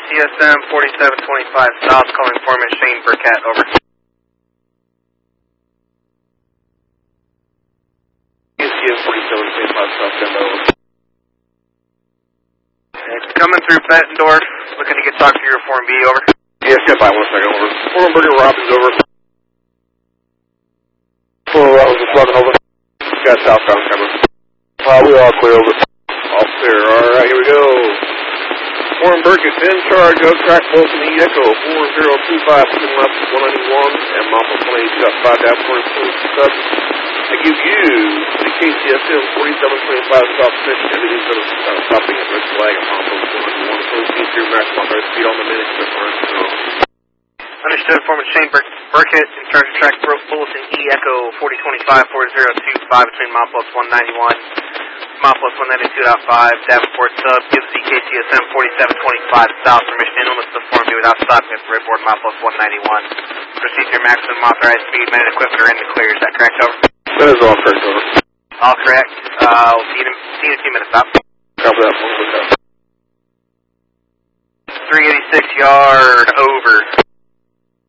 KTSM 4725 South, calling Foreman Shane Burkett, over. KTSM 4725 South, Denver, over. Coming through Bettendorf, looking to get talk to your Form B, over. Yeah, step by 1 second, over. Foreman Burger Robbins, over. Foreman Robbins is plugging over. Got southbound coming. We all clear, over. All clear, alright, here we go. Foreman Burkett in charge of track Bolton E Echo 4025, picking left 191, and Mopple 22.5 down 42 I give you the KTSM 4725 South Mission, everything's going to stopping at red flag at Mopple 191, proceed through maximum air speed on the minute, quit burn. Understood, Foreman Shane Burkett, in charge of track Bulletin E Echo 4025 4025 between Mopple 191, Mopple 192.5, Davenport Sub, gives the KTSM 4725 South permission to enlist the Form B without stopping at the redboard Mopple 191. Proceed through maximum authorized speed, men and equipment are in the clear, is that correct, over? That is all correct, over. All correct. We'll see you in a few minutes, stop. Copy that, one quick up. 386 yard, over.